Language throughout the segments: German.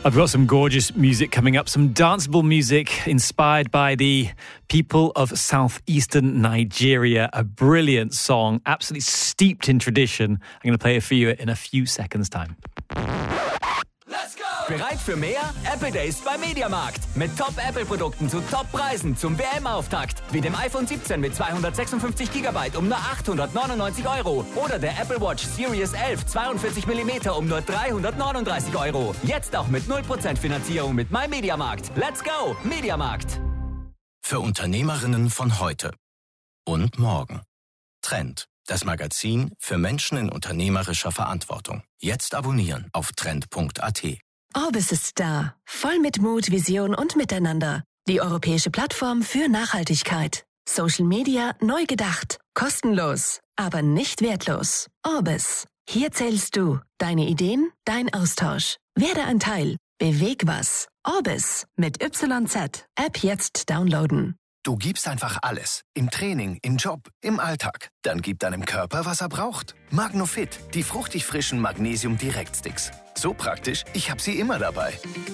I've got some gorgeous music coming up, some danceable music inspired by the people of southeastern Nigeria. A brilliant song, absolutely steeped in tradition. I'm going to play it for you in a few seconds' time. Let's go! Bereit für mehr? Apple Days beim Mediamarkt. Mit Top-Apple-Produkten zu Top-Preisen zum WM-Auftakt. Wie dem iPhone 17 mit 256 GB um nur 899 €. Oder der Apple Watch Series 11 42 mm um nur 339 €. Jetzt auch mit 0% Finanzierung mit MyMediamarkt. Let's go! Mediamarkt. Für Unternehmerinnen von heute und morgen. Trend, das Magazin für Menschen in unternehmerischer Verantwortung. Jetzt abonnieren auf trend.at. Orbis ist da. Voll mit Mut, Vision und Miteinander. Die europäische Plattform für Nachhaltigkeit. Social Media neu gedacht. Kostenlos, aber nicht wertlos. Orbis. Hier zählst du. Deine Ideen, dein Austausch. Werde ein Teil. Beweg was. Orbis mit YZ. App jetzt downloaden. Du gibst einfach alles. Im Training, im Job, im Alltag. Dann gib deinem Körper, was er braucht. Magnofit, die fruchtig frischen Magnesium-Direktsticks. So praktisch, ich habe sie immer dabei.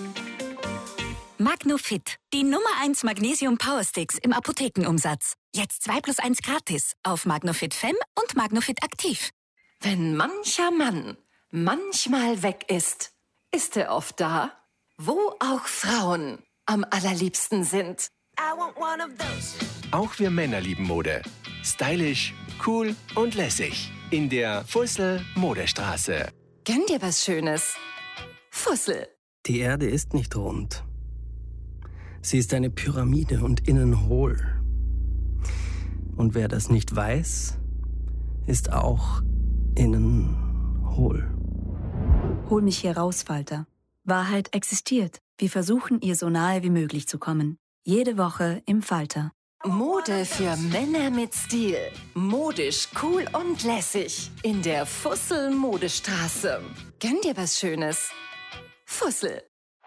Magnofit, die Nummer 1 Magnesium Powersticks im Apothekenumsatz. Jetzt 2 + 1 gratis auf Magnofit Fem und Magnofit Aktiv. Wenn mancher Mann manchmal weg ist, ist er oft da, wo auch Frauen am allerliebsten sind. Auch wir Männer lieben Mode. Stylisch, cool und lässig. In der Fussel Modestraße. Gönn dir was Schönes. Fussel. Die Erde ist nicht rund. Sie ist eine Pyramide und innen hohl. Und wer das nicht weiß, ist auch innen hohl. Hol mich hier raus, Falter. Wahrheit existiert. Wir versuchen, ihr so nahe wie möglich zu kommen. Jede Woche im Falter. Mode für Männer mit Stil. Modisch, cool und lässig. In der Fussel Modestraße. Gönn dir was Schönes. Fussel.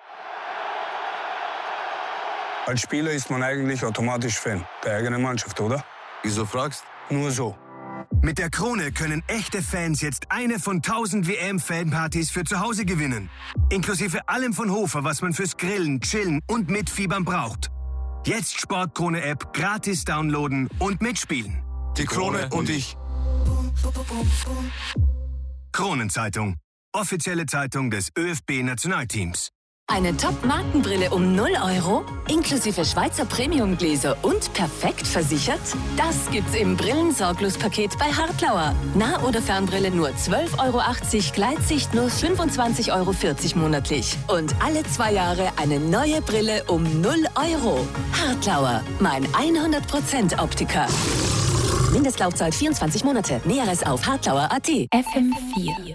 Als Spieler ist man eigentlich automatisch Fan der eigenen Mannschaft, oder? Wieso fragst? Nur so. Mit der Krone können echte Fans jetzt eine von 1000 WM-Fanpartys für zu Hause gewinnen. Inklusive allem von Hofer, was man fürs Grillen, Chillen und Mitfiebern braucht. Jetzt Sportkrone-App gratis downloaden und mitspielen. Die Krone und ich. Kronenzeitung. Offizielle Zeitung des ÖFB-Nationalteams. Eine Top-Markenbrille um 0 €, inklusive Schweizer Premium-Gläser und perfekt versichert? Das gibt's im Brillensorglos-Paket bei Hartlauer. Nah- oder Fernbrille nur 12,80 €, Gleitsicht nur 25,40 € monatlich. Und alle 2 Jahre eine neue Brille um 0 €. Hartlauer, mein 100% Optiker. Mindestlaufzeit 24 Monate. Näheres auf hartlauer.at. FM4.